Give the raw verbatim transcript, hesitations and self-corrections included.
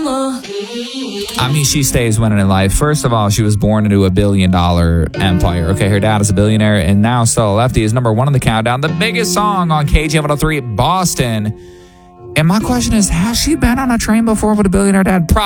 I mean, she stays winning in life. First of all, she was born into a billion dollar empire. Okay, her dad is a billionaire, and now Stella Lefty is number one on the countdown. The biggest song on K G M one oh three, Boston. And my question is, has she been on a train before with a billionaire dad? Probably.